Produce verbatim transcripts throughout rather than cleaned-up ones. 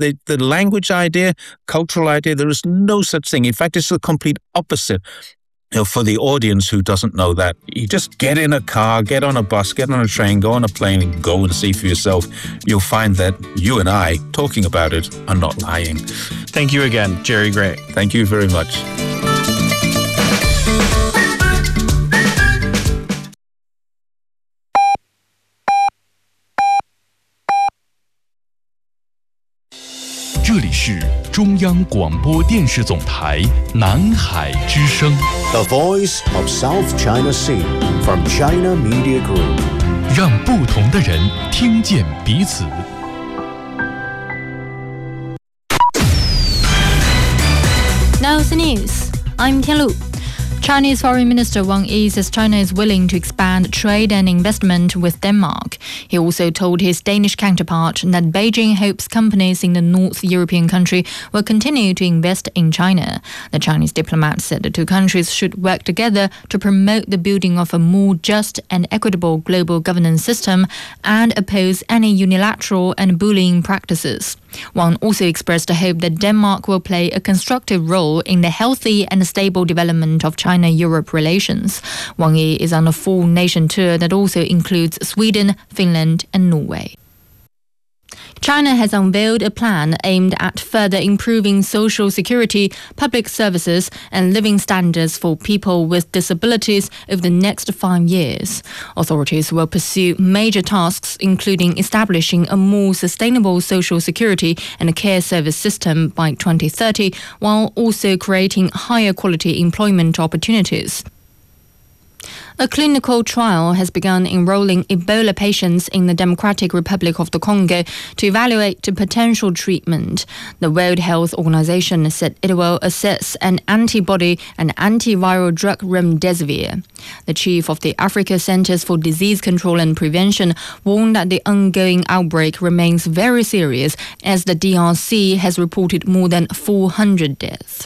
the, the language idea, cultural idea, there is no such thing. In fact, it's the complete opposite. You know, for the audience who doesn't know that, you just get in a car, get on a bus, get on a train, go on a plane, and go and see for yourself. You'll find that you and I, talking about it, are not lying. Thank you again, Jerry Gray. Thank you very much. 《这里是中央广播电视总台南海之声 The Voice of South China Sea from China Media Group， 让不同的人听见彼此。 Now the news. I'm Tian Lu. Chinese Foreign Minister Wang Yi says China is willing to expand trade and investment with Denmark. He also told his Danish counterpart that Beijing hopes companies in the North European country will continue to invest in China. The Chinese diplomat said the two countries should work together to promote the building of a more just and equitable global governance system and oppose any unilateral and bullying practices. Wang also expressed a hope that Denmark will play a constructive role in the healthy and stable development of China-Europe relations. Wang Yi is on a four-nation tour that also includes Sweden, Finland and Norway. China has unveiled a plan aimed at further improving social security, public services, and living standards for people with disabilities over the next five years. Authorities will pursue major tasks, including establishing a more sustainable social security and care service system by twenty thirty, while also creating higher quality employment opportunities. A clinical trial has begun enrolling Ebola patients in the Democratic Republic of the Congo to evaluate the potential treatment. The World Health Organization said it will assess an antibody and antiviral drug remdesivir. The chief of the Africa Centers for Disease Control and Prevention warned that the ongoing outbreak remains very serious, as the D R C has reported more than four hundred deaths.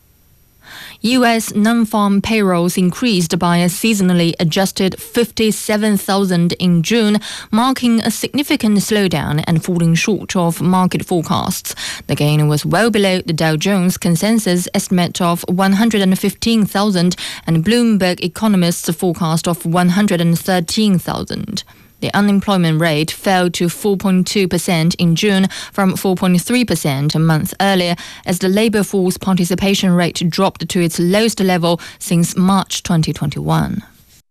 U S non-farm payrolls increased by a seasonally adjusted fifty-seven thousand in June, marking a significant slowdown and falling short of market forecasts. The gain was well below the Dow Jones consensus estimate of one hundred fifteen thousand and Bloomberg economists' forecast of one hundred thirteen thousand. The unemployment rate fell to four point two percent in June from four point three percent a month earlier, as the labor force participation rate dropped to its lowest level since March twenty twenty-one.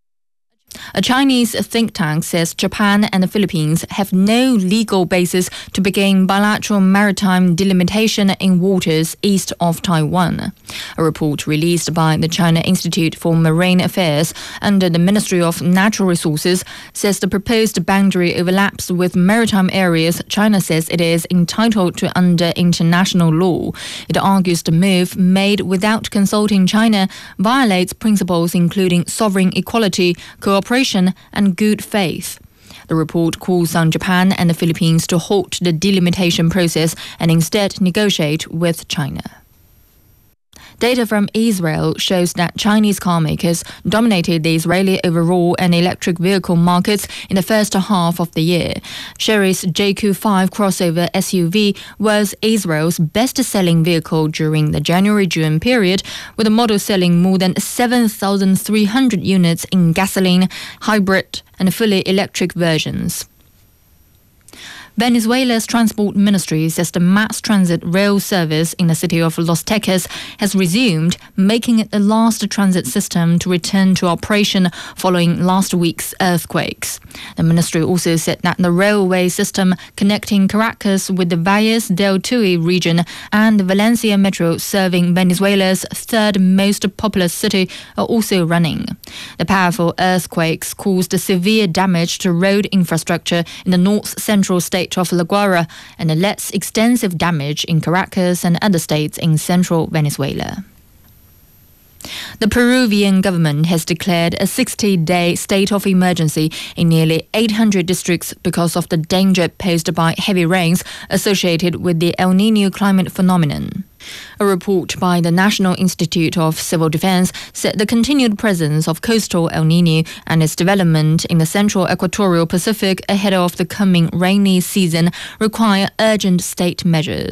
A Chinese think tank says Japan and the Philippines have no legal basis to begin bilateral maritime delimitation in waters east of Taiwan. A report released by the China Institute for Marine Affairs under the Ministry of Natural Resources says the proposed boundary overlaps with maritime areas China says it is entitled to under international law. It argues the move, made without consulting China, violates principles including sovereign equality, cooperation, and good faith. The report calls on Japan and the Philippines to halt the delimitation process and instead negotiate with China. Data from Israel shows that Chinese car makers dominated the Israeli overall and electric vehicle markets in the first half of the year. Chery's J Q five crossover S U V was Israel's best-selling vehicle during the January-June period, with the model selling more than seven thousand three hundred units in gasoline, hybrid, and fully electric versions. Venezuela's transport ministry says the mass transit rail service in the city of Los Teques has resumed, making it the last transit system to return to operation following last week's earthquakes. The ministry also said that the railway system connecting Caracas with the Valles del Tuy region and the Valencia Metro serving Venezuela's third most populous city are also running. The powerful earthquakes caused severe damage to road infrastructure in the north-central state of La Guaira and less extensive damage in Caracas and other states in central Venezuela. The Peruvian government has declared a sixty-day state of emergency in nearly eight hundred districts because of the danger posed by heavy rains associated with the El Niño climate phenomenon. A report by the National Institute of Civil Defense said the continued presence of coastal El Niño and its development in the central equatorial Pacific ahead of the coming rainy season require urgent state measures.